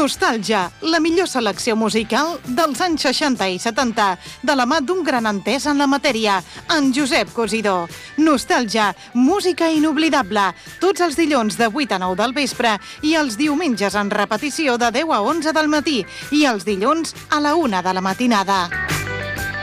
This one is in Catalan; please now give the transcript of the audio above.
Nostàlgia, la millor selecció musical dels anys 60 i 70, de la mà d'un gran entès en la matèria, en Josep Cosidó. Nostàlgia, música inoblidable, tots els dilluns de 8 a 9 del vespre i els diumenges en repetició de 10 a 11 del matí i els dilluns a la 1 de la matinada.